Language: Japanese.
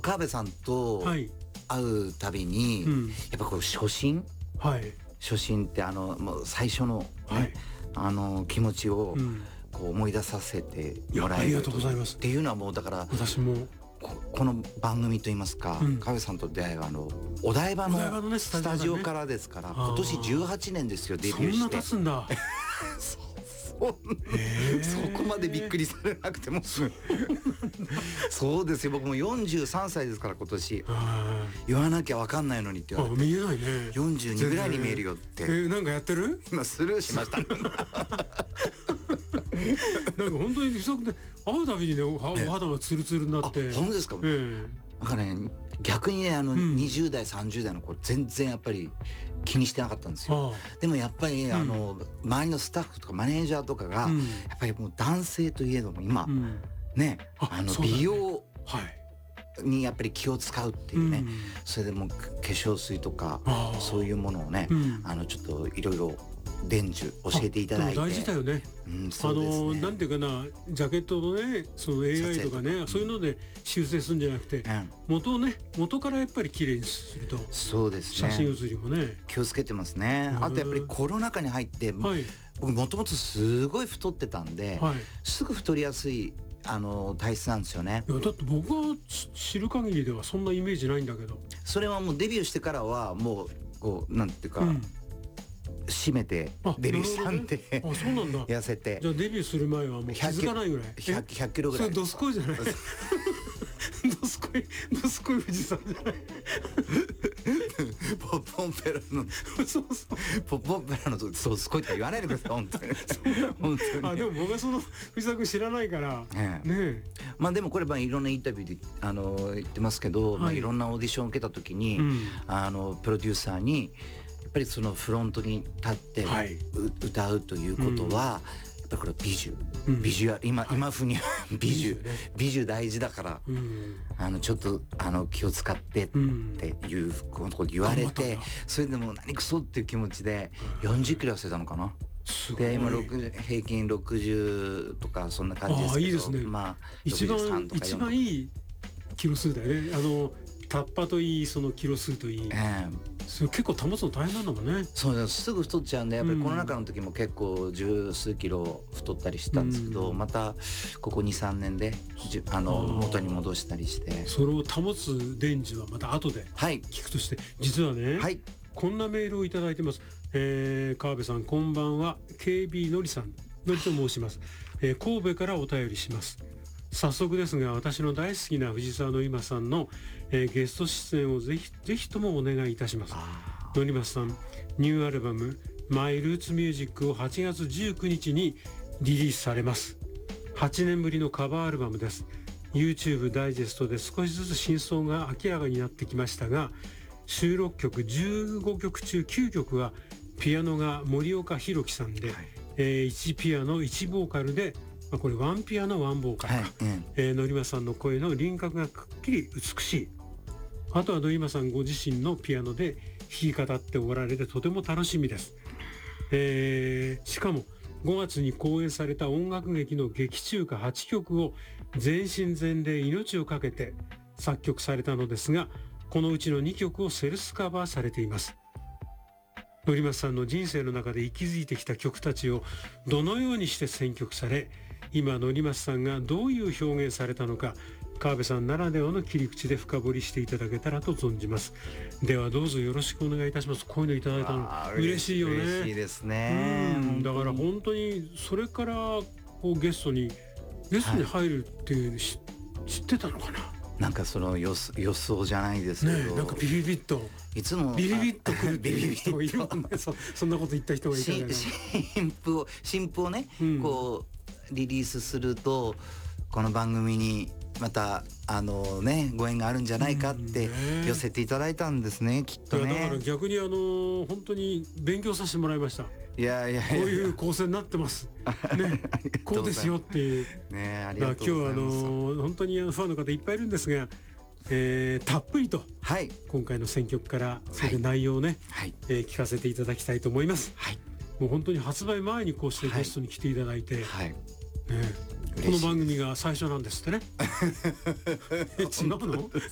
川辺さんとはい会うたびに、やっぱこう初心ってもう最初の、ね気持ちをこう思い出させてもらえるありがとうございますっていうのはもうだから私もこの番組といいますか、川辺さんと出会いはお台場のスタジオからですから、今年18年ですよ、デビューして。 そんな経つんだそこまでびっくりされなくてもそうですよ、僕も43歳ですから今年。言わなきゃ分かんないのにって言われて、 見えないね、 42ぐらいに見えるよって。 なんかやってる？ 今スルーしましたなんか本当に不足で会うたびにね、お肌がツルツルになって。 本当ですか？なんかね、逆にね、20代30代の頃全然やっぱり気にしてなかったんですよ。でもやっぱり周りのスタッフとかマネージャーとかが、やっぱりもう男性といえども今ね、美容にやっぱり気を使うっていうね、それでもう化粧水とかそういうものをね、ちょっといろいろ伝授教えていただいて。 大事だよね。なんていうかな、ジャケットのね、その AI とかね、そういうので修正するんじゃなくて、元からやっぱり綺麗にすると。そうですね。写真写りもね、 気をつけてますね。あとやっぱりコロナ禍に入って、僕もともとすごい太ってたんで、すぐ太りやすい体質なんですよね。 だって僕が知る限りではそんなイメージないんだけど。 それはもうデビューしてからはもうこうなんていうか、締めてデビューしたんで、 そうなんだ。 痩せて。 じゃあデビューする前はもう気づかないぐらい。 100キロぐらい。 それドスコイじゃない？ドスコイ富士山じゃない？ ポッポンペラのポッポンペラのそうすごいとか言わないでください本当に。 でも僕はその藤沢君知らないからね。 まあでもこれいろんなインタビューで言ってますけど、いろんなオーディションを受けた時にプロデューサーにやっぱりそのフロントに立って歌うということは、やっぱりこれビジュアル、今風に美女大事だから、ちょっと気を使ってっていうこと言われて、それでも何くそっていう気持ちで40キロ痩せたのかな。で今平均60とかそんな感じですけど、 いいですね。一番いいキロ数だよね。タッパといい、そのキロ数といい、それ結構保つの大変なんだもんね。 そうです。すぐ太っちゃうんで、やっぱりコロナ禍の時も結構十数キロ太ったりしたんですけど、またここ 2,3 年で元に戻したりして。 それを保つ伝授はまた後で聞くとして、実はね、こんなメールをいただいてます。川辺さんこんばんは、 KB のりさん、のりと申します。神戸からお便りします。早速ですが、私の大好きな藤沢のりまさんの、ゲスト出演をぜひともお願いいたします。のりまさん、ニューアルバムマイルーツミュージックを8月19日にリリースされます。8年ぶりのカバーアルバムです。 YouTube ダイジェストで少しずつ真相が明らかになってきましたが、収録曲15曲中9曲はピアノが森岡弘樹さんで、1ピアノ1ボーカルで、これワンピアノワンボーカルか、のりまさんの声の輪郭がくっきり美しい。あとはのりまさんご自身のピアノで弾き語っておられてとても楽しみです。しかも5月に公演された音楽劇の劇中歌8曲を全身全霊命を懸けて作曲されたのですが、このうちの2曲をセルスカバーされています。のりまさんの人生の中で息づいてきた曲たちをどのようにして選曲され、今のりまさんがどういう表現されたのか、川辺さんならではの切り口で深掘りしていただけたらと存じます。ではどうぞよろしくお願いいたします。こういうのいただいたの嬉しいよね。 嬉しいですね。 だから本当にそれからこうゲストに入るっていうの知ってたのかな。 なんかその予想じゃないですけど、 なんかビビビッといつもビビビッとくるっていう人がいるもんね。そんなこと言った人がいたじゃない。 新譜をね、こうリリースするとこの番組にまたご縁があるんじゃないかって寄せていただいたんですね、きっとね。 だから逆に本当に勉強させてもらいました。いやこういう構成になってますね。こうですよっていうね。ありがとうございます。今日は本当にファンの方いっぱいいるんですが、たっぷりと今回の選曲からそれで内容をね、聞かせていただきたいと思います。もう本当に発売前にこうしてゲストに来ていただいて、この番組が最初なんですってね。違うの？